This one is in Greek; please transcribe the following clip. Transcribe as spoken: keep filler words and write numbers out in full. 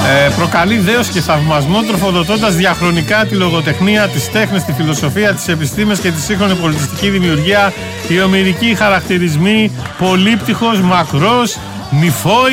Ε, προκαλεί δέος και θαυμασμό, τροφοδοτώντας διαχρονικά τη λογοτεχνία, τις τέχνες, τη φιλοσοφία, τις επιστήμες και τη σύγχρονη πολιτιστική δημιουργία. Οι ομηρικοί χαρακτηρισμοί, πολύπτυχος, μακρός, νηφόη.